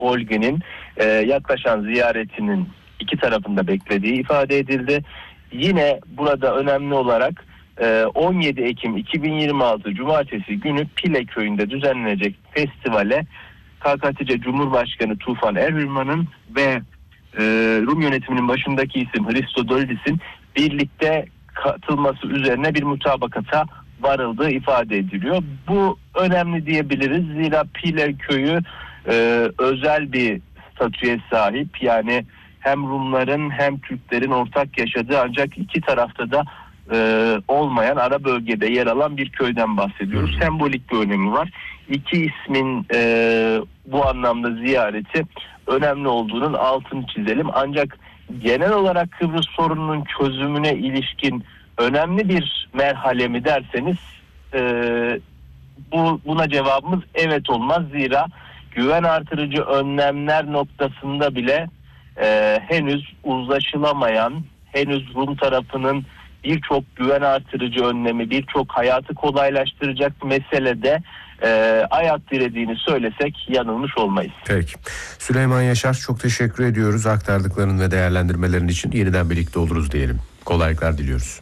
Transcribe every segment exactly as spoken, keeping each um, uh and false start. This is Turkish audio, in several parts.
Olgi'nin e, yaklaşan ziyaretinin iki tarafında beklediği ifade edildi. Yine burada önemli olarak e, on yedi Ekim iki bin yirmi altı Cumartesi günü Pile köyünde düzenlenecek festivale K K T C Cumhurbaşkanı Tufan Erhürman'ın ve e, Rum yönetiminin başındaki isim Christodoulidis'in birlikte katılması üzerine bir mutabakata varıldığı ifade ediliyor. Bu önemli diyebiliriz. Zira Pile köyü e, özel bir statüye sahip. Yani hem Rumların hem Türklerin ortak yaşadığı ancak iki tarafta da e, olmayan ara bölgede yer alan bir köyden bahsediyoruz. Sembolik bir önemi var. İki ismin e, bu anlamda ziyareti önemli olduğunun altını çizelim. Ancak genel olarak Kıbrıs sorununun çözümüne ilişkin önemli bir merhale mi derseniz e, bu buna cevabımız evet olmaz. Zira güven artırıcı önlemler noktasında bile e, henüz uzlaşılamayan, henüz Rum tarafının birçok güven artırıcı önlemi, birçok hayatı kolaylaştıracak meselede e, ayak dirediğini söylesek yanılmış olmayız. Peki. Süleyman Yaşar, çok teşekkür ediyoruz aktardıkların ve değerlendirmelerin için. Yeniden birlikte oluruz diyelim. Kolaylıklar diliyoruz.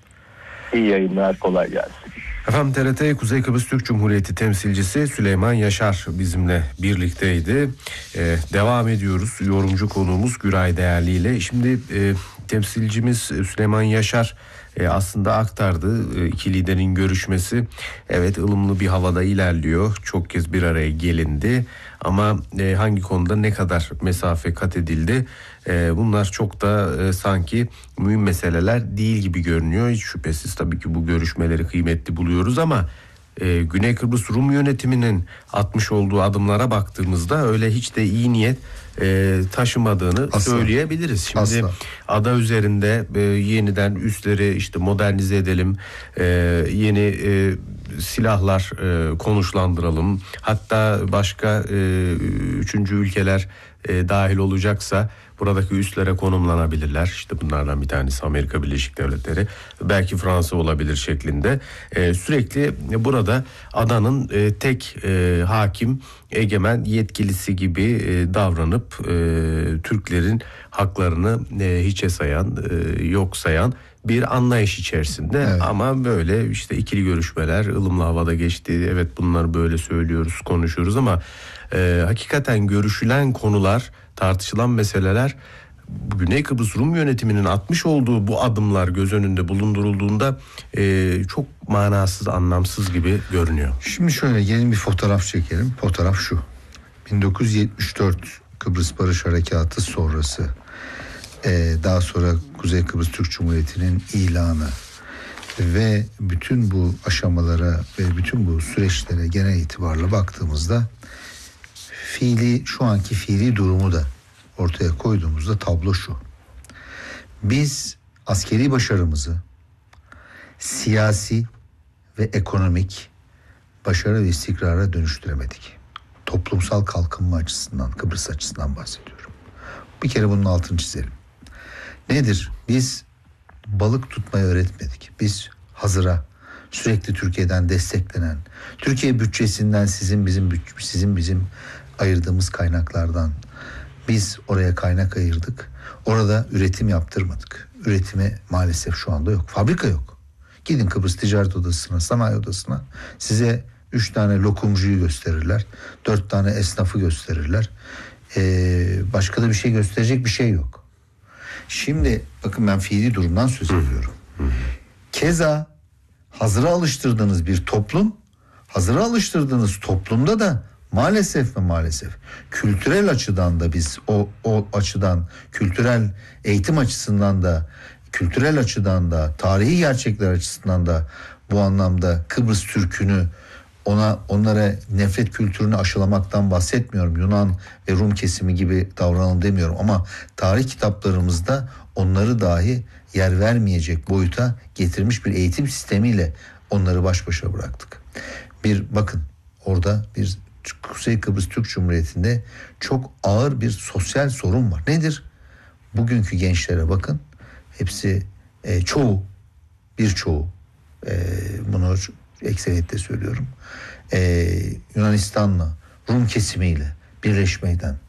İyi yayınlar, kolay gelsin. Efendim, T R T Kuzey Kıbrıs Türk Cumhuriyeti temsilcisi Süleyman Yaşar bizimle birlikteydi. Ee, devam ediyoruz. Yorumcu konuğumuz Güray Değerli ile. Şimdi e, temsilcimiz Süleyman Yaşar e, aslında aktardı. E, iki liderin görüşmesi evet ılımlı bir havada ilerliyor. Çok kez bir araya gelindi. Ama e, hangi konuda ne kadar mesafe kat edildi? E, bunlar çok da e, sanki mühim meseleler değil gibi görünüyor. Hiç şüphesiz tabii ki bu görüşmeleri kıymetli buluyoruz ama e, Güney Kıbrıs Rum yönetiminin atmış olduğu adımlara baktığımızda öyle hiç de iyi niyet e, taşımadığını Asla. söyleyebiliriz. Şimdi Asla. ada üzerinde e, yeniden üsleri işte modernize edelim, e, yeni e, silahlar e, konuşlandıralım. Hatta başka e, üçüncü ülkeler e, dahil olacaksa buradaki üslere konumlanabilirler. İşte bunlardan bir tanesi Amerika Birleşik Devletleri, belki Fransa olabilir şeklinde. E, sürekli burada adanın e, tek e, hakim, egemen yetkilisi gibi e, davranıp e, Türklerin haklarını e, hiçe sayan, e, yok sayan bir anlayış içerisinde. Evet. Ama böyle işte ikili görüşmeler ılımlı havada geçti. Evet, bunları böyle söylüyoruz, konuşuyoruz ama e, hakikaten görüşülen konular, tartışılan meseleler, Güney Kıbrıs Rum yönetiminin atmış olduğu bu adımlar göz önünde bulundurulduğunda e, çok manasız, anlamsız gibi görünüyor. Şimdi şöyle gelin bir fotoğraf çekelim. Fotoğraf şu. bin dokuz yüz yetmiş dört Kıbrıs Barış Harekatı sonrası, e, daha sonra Kuzey Kıbrıs Türk Cumhuriyeti'nin ilanı ve bütün bu aşamalara ve bütün bu süreçlere genel itibarla baktığımızda fiili, şu anki fiili durumu da ortaya koyduğumuzda tablo şu. Biz askeri başarımızı siyasi ve ekonomik başarı ve istikrara dönüştüremedik. Toplumsal kalkınma açısından, Kıbrıs açısından bahsediyorum. Bir kere bunun altını çizelim. Nedir? Biz balık tutmayı öğretmedik. Biz hazıra, sürekli Türkiye'den desteklenen, Türkiye bütçesinden sizin bizim sizin bizim ayırdığımız kaynaklardan biz oraya kaynak ayırdık. Orada üretim yaptırmadık. Üretimi maalesef şu anda yok. Fabrika yok. Gidin Kıbrıs Ticaret Odası'na, Sanayi Odası'na, size üç tane lokumcuyu gösterirler. Dört tane esnafı gösterirler. Ee, başka da bir şey gösterecek bir şey yok. Şimdi bakın, ben fiili durumdan söz ediyorum. Keza hazıra alıştırdığınız bir toplum, hazıra alıştırdığınız toplumda da maalesef ve maalesef kültürel açıdan da biz o, o açıdan, kültürel eğitim açısından da, kültürel açıdan da, tarihi gerçekler açısından da bu anlamda Kıbrıs Türk'ünü, ona onlara nefret kültürünü aşılamaktan bahsetmiyorum. Yunan ve Rum kesimi gibi davranalım demiyorum ama tarih kitaplarımızda onları dahi yer vermeyecek boyuta getirmiş bir eğitim sistemiyle onları baş başa bıraktık. Bir bakın, orada bir Kuzey Kıbrıs Türk Cumhuriyeti'nde çok ağır bir sosyal sorun var. Nedir? Bugünkü gençlere bakın. Hepsi e, çoğu, birçoğu e, bunu ekseriyetle söylüyorum. E, Yunanistan'la, Rum kesimiyle birleşmekten